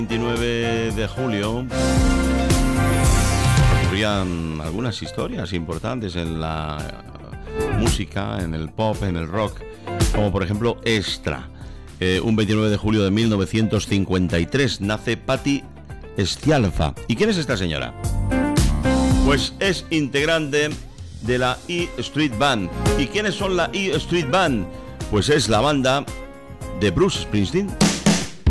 29 de julio ocurrían algunas historias importantes en la música, en el pop, en el rock, como por ejemplo esta. Un 29 de julio de 1953 nace Patti Scialfa. ¿Y quién es esta señora? Pues es integrante de la E Street Band. ¿Y quiénes son la E Street Band? Pues es la banda de Bruce Springsteen.